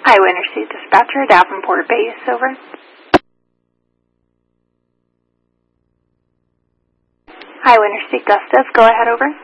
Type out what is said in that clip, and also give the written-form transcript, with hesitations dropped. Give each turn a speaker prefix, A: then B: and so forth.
A: Iowa Interstate Dispatcher, Davenport Base, over. Iowa Interstate Gustus, go ahead, over.